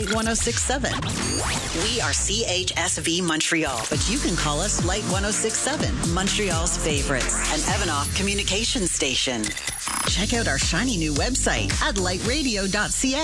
1067. We are CHSV Montreal, but you can call us Light 1067, Montreal's favorites, an Evanoff communication station. Check out our shiny new website at lightradio.ca.